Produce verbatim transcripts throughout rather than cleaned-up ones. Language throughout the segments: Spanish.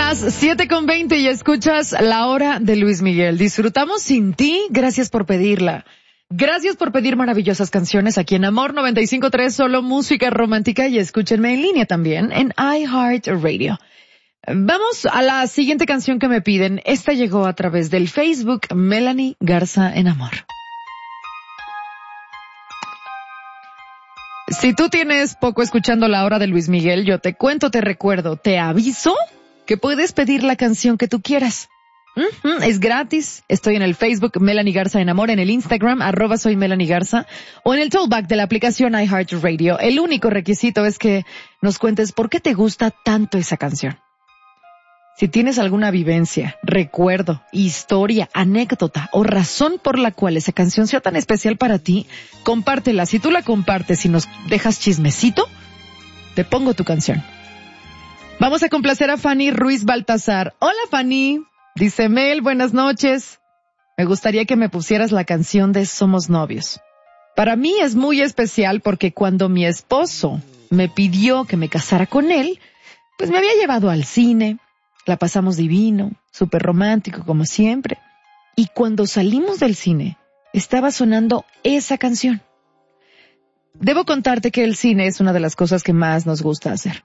las siete con veinte y escuchas La Hora de Luis Miguel. Disfrutamos sin ti, gracias por pedirla. Gracias por pedir maravillosas canciones aquí en Amor noventa y cinco punto tres, solo música romántica, y escúchenme en línea también en iHeartRadio. Vamos a la siguiente canción que me piden. Esta llegó a través del Facebook Melanie Garza en Amor. Si tú tienes poco escuchando La Hora de Luis Miguel, yo te cuento, te recuerdo, te aviso que puedes pedir la canción que tú quieras. Uh-huh, es gratis. Estoy en el Facebook Melanie Garza en Amor, en el Instagram arroba soy Melanie Garza, o en el toolback de la aplicación iHeartRadio. El único requisito es que nos cuentes por qué te gusta tanto esa canción. Si tienes alguna vivencia, recuerdo, historia, anécdota o razón por la cual esa canción sea tan especial para ti, compártela. Si tú la compartes y nos dejas chismecito, te pongo tu canción. Vamos a complacer a Fanny Ruiz Baltazar. Hola Fanny, dice Mel, buenas noches. Me gustaría que me pusieras la canción de Somos Novios. Para mí es muy especial porque cuando mi esposo me pidió que me casara con él, pues me había llevado al cine. La pasamos divino, súper romántico como siempre. Y cuando salimos del cine, estaba sonando esa canción. Debo contarte que el cine es una de las cosas que más nos gusta hacer.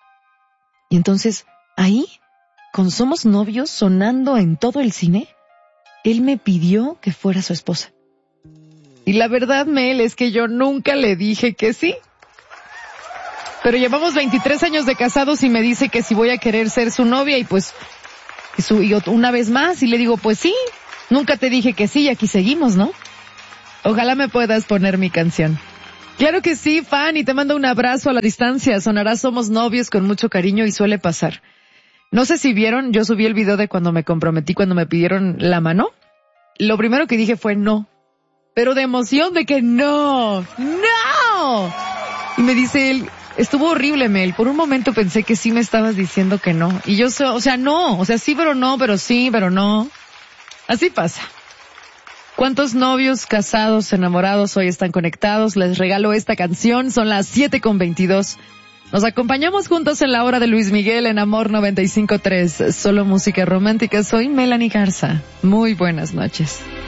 Y entonces, ahí, con Somos Novios sonando en todo el cine, él me pidió que fuera su esposa. Y la verdad, Mel, es que yo nunca le dije que sí. Pero llevamos veintitrés años de casados y me dice que si voy a querer ser su novia, y pues, y, su, y una vez más, y le digo, pues sí, nunca te dije que sí y aquí seguimos, ¿no? Ojalá me puedas poner mi canción. Claro que sí, Fan, y te mando un abrazo a la distancia. Sonará Somos Novios con mucho cariño y suele pasar. No sé si vieron, yo subí el video de cuando me comprometí, cuando me pidieron la mano. Lo primero que dije fue no, pero de emoción de que no, no. Y me dice él, estuvo horrible, Mel. Por un momento pensé que sí me estabas diciendo que no. Y yo, o sea, no. O sea, sí, pero no, pero sí, pero no. Así pasa. ¿Cuántos novios, casados, enamorados hoy están conectados? Les regalo esta canción. Son las siete con veintidós. Nos acompañamos juntos en La Hora de Luis Miguel en Amor noventa y cinco punto tres. Solo música romántica. Soy Melanie Garza. Muy buenas noches.